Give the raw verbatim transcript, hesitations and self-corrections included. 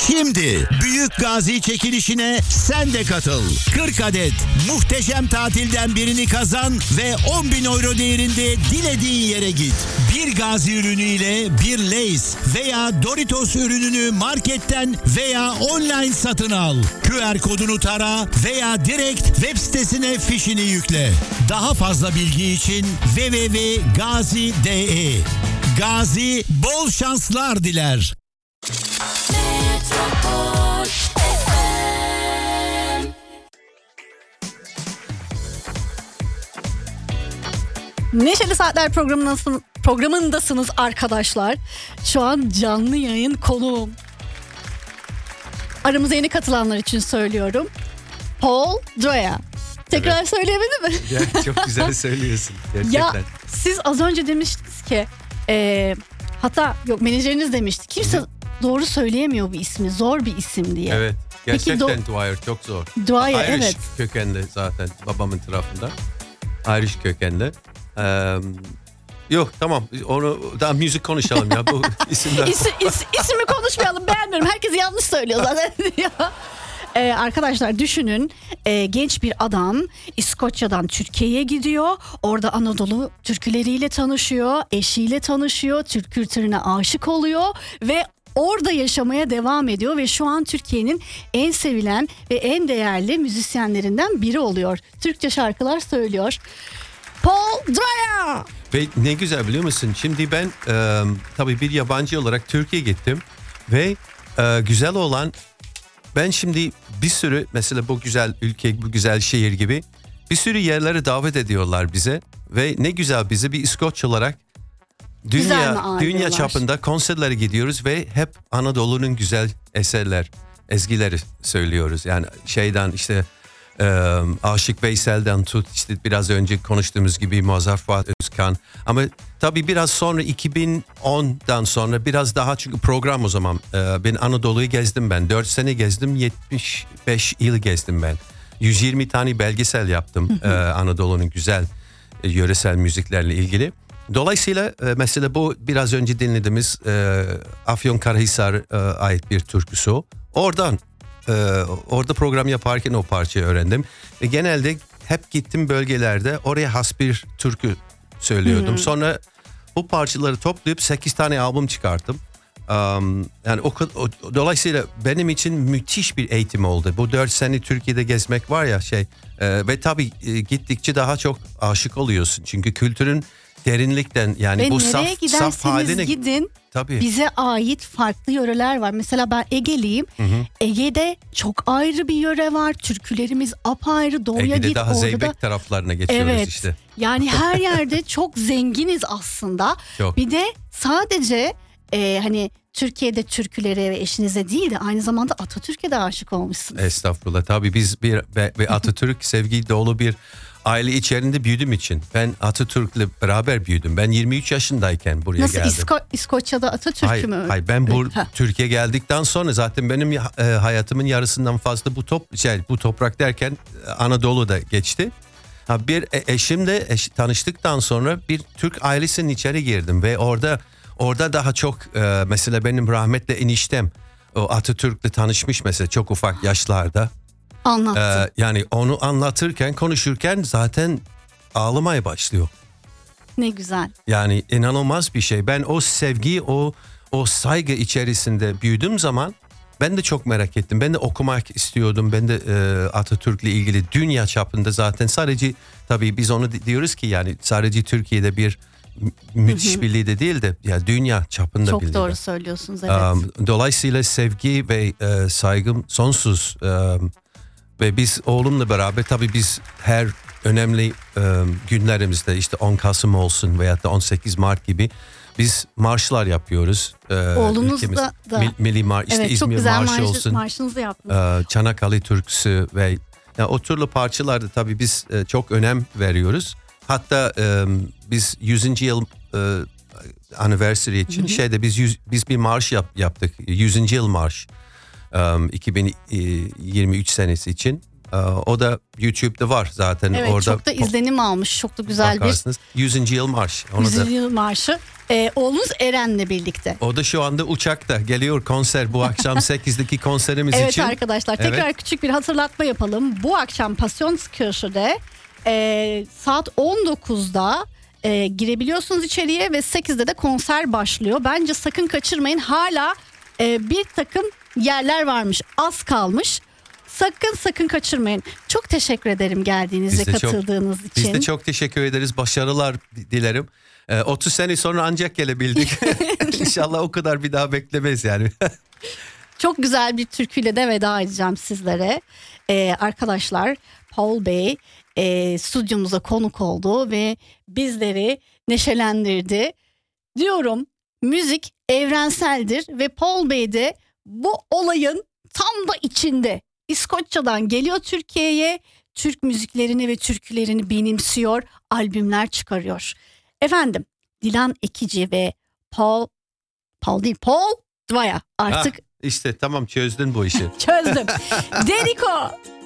Şimdi Büyük Gazi çekilişine sen de katıl. kırk adet muhteşem tatilden birini kazan ve on bin euro değerinde dilediğin yere git. Bir Gazi ürünüyle bir Lay's veya Doritos ürününü marketten veya online satın al. Q R kodunu tara veya direkt web sitesine fişini yükle. Daha fazla bilgi için w w w nokta gazi nokta d e. Gazi bol şanslar diler. Neşeli Saatler programındasınız, programındasınız arkadaşlar. Şu an canlı yayın konuğum. Aramıza yeni katılanlar için söylüyorum. Paul Droya. Tekrar evet. Söyleyebildim mi? Ya, çok güzel söylüyorsun gerçekten. Ya siz az önce demiştiniz ki e, hatta yok menajeriniz demişti. Kimse Hı. doğru söyleyemiyor bu ismi. Zor bir isim diye. Evet. Gerçekten do- Dwyer çok zor. Dwyer Irish evet. kökenli zaten babamın tarafında. Irish kökenli. Ee, yok tamam onu daha müzik konuşalım ya bu isimler. İs, is, ismi konuşmayalım, beğenmiyorum. Herkes yanlış söylüyor zaten. Ee, arkadaşlar düşünün, e, genç bir adam İskoçya'dan Türkiye'ye gidiyor. Orada Anadolu türküleriyle tanışıyor, eşiyle tanışıyor, Türk kültürüne aşık oluyor ve orada yaşamaya devam ediyor ve şu an Türkiye'nin en sevilen ve en değerli müzisyenlerinden biri oluyor. Türkçe şarkılar söylüyor. Paul Droya. Ve ne güzel biliyor musun? Şimdi ben e, tabii bir yabancı olarak Türkiye'ye gittim ve e, güzel olan, ben şimdi bir sürü mesela bu güzel ülke, bu güzel şehir gibi bir sürü yerlere davet ediyorlar bize ve ne güzel bize bir İskoç olarak dünya dünya çapında konserlere gidiyoruz ve hep Anadolu'nun güzel eserler, ezgileri söylüyoruz. Yani şeyden işte e, Aşık Veysel'den tut işte biraz önce konuştuğumuz gibi Mazhar Fuat Özkan, ama tabii biraz sonra iki bin ondan sonra biraz daha, çünkü program o zaman e, ben Anadolu'yu gezdim, ben dört sene gezdim, yetmiş beş yıl gezdim ben, yüz yirmi tane belgesel yaptım e, Anadolu'nun güzel e, yöresel müziklerle ilgili. Dolayısıyla e, mesela bu biraz önce dinlediğimiz e, Afyonkarahisar'a e, ait bir türküsü o. Oradan e, orada program yaparken o parçayı öğrendim. Ve genelde hep gittim bölgelerde oraya has bir türkü söylüyordum. Hı-hı. Sonra bu parçaları toplayıp sekiz tane albüm çıkarttım. Um, yani o, o dolayısıyla benim için müthiş bir eğitim oldu. Bu dört sene Türkiye'de gezmek var ya şey e, ve tabii e, gittikçe daha çok aşık oluyorsun. Çünkü kültürün derinlikten yani ve bu nereye saf, giderseniz saf haline gidin tabii. Bize ait farklı yöreler var. Mesela ben Ege'liyim. Hı hı. Ege'de çok ayrı bir yöre var. Türkülerimiz apayrı. Doğuya Ege'de git. daha orada Zeybek da... taraflarına geçiyoruz evet. işte. Yani her yerde çok zenginiz aslında. Çok. Bir de sadece e, hani Türkiye'de türkülere ve eşinize değil de aynı zamanda Atatürk'e de aşık olmuşsunuz. Estağfurullah. Tabii biz bir ve Atatürk sevgi dolu bir aile içerisinde büyüdüğüm için. Ben Atatürk'le beraber büyüdüm. Ben yirmi üç yaşındayken buraya Nasıl, geldim. Nasıl İsko- İskoçya'da Atatürk'ü hayır, mü? Hayır ben bu Türkiye geldikten sonra zaten benim e, hayatımın yarısından fazla bu top şey bu toprak derken Anadolu'da geçti. Ha, bir e, eşimle eş, tanıştıktan sonra bir Türk ailesinin içeri girdim ve orada orada daha çok e, mesela benim rahmetli eniştem o Atatürk'le tanışmış mesela çok ufak yaşlarda. Anlattı. Ee, yani onu anlatırken, konuşurken zaten ağlamaya başlıyor. Ne güzel. Yani inanılmaz bir şey. Ben o sevgi, o o saygı içerisinde büyüdüğüm zaman ben de çok merak ettim. Ben de okumak istiyordum. Ben de e, Atatürk'le ilgili dünya çapında zaten sadece tabii biz onu diyoruz ki yani sadece Türkiye'de bir müthiş bir lider değil de ya dünya çapında çok bir lider. Çok doğru söylüyorsunuz evet. Um, dolayısıyla sevgi ve e, saygım sonsuz. Um, Ve biz oğlumla beraber tabii biz her önemli e, günlerimizde işte on Kasım olsun veya da on sekiz Mart gibi biz marşlar yapıyoruz. E, Oğlunuz da, da. Mil, Milli Marş, işte evet, İzmir Marşı marş, olsun. Marşınızı yaptınız. E, Çanakkale Türküsü ve yani o türlü parçalarda tabii biz e, çok önem veriyoruz. Hatta e, biz yüzüncü yıl e, anniversary için Hı-hı. şeyde biz yüz, biz bir marş yap, yaptık. yüzüncü yıl marş. Um, iki bin yirmi üç senesi için Ee, o da YouTube'da var zaten. Evet, orada çok da izlenim almış. Çok da güzel bakarsınız. yüzüncü yıl marş. Onu bir da. yüzyıl marşı. Ee, oğlunuz Eren'le birlikte. O da şu anda uçakta geliyor konser bu akşam sekizdeki konserimiz Evet için. arkadaşlar tekrar Evet. küçük bir hatırlatma yapalım. Bu akşam Pasionskirche'de e, saat on dokuzda e, girebiliyorsunuz içeriye ve sekizde de konser başlıyor. Bence sakın kaçırmayın. Hala e, bir takım yerler varmış. Az kalmış. Sakın sakın kaçırmayın. Çok teşekkür ederim geldiğiniz ve Biz de çok- katıldığınız için. Biz de çok teşekkür ederiz. Başarılar dilerim. Ee, otuz sene sonra ancak gelebildik. İnşallah o kadar bir daha beklemeyiz yani. Çok güzel bir türküyle de veda edeceğim sizlere. Ee, arkadaşlar Paul Bey e, stüdyomuza konuk oldu ve bizleri neşelendirdi. Diyorum müzik evrenseldir ve Paul Bey de bu olayın tam da içinde. İskoçya'dan geliyor Türkiye'ye, Türk müziklerini ve türkülerini benimsiyor, albümler çıkarıyor. Efendim Dilan Ekici ve Paul, Paul değil Paul Dwyer artık Ha, işte tamam çözdün bu işi. çözdüm. Deriko